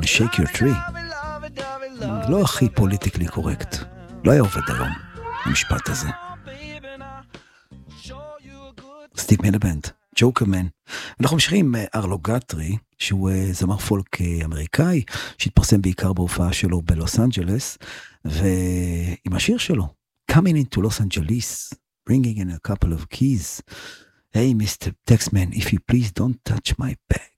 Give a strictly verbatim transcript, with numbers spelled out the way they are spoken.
wanna shake your tree. לא הכי פוליטיקלי קורקט. לא היה עובד היום, המשפט הזה. סטיב מנבנד, ג'וקרמן. אנחנו ממשיכים עם ארלו גטרי, שהוא זמר פולק אמריקאי, שהתפרסם בעיקר בהופעה שלו בלוס אנג'לס, ועם השיר שלו, Coming into Los Angeles, bringing in a couple of keys. Hey, Mister Taxman, if you please don't touch my bag.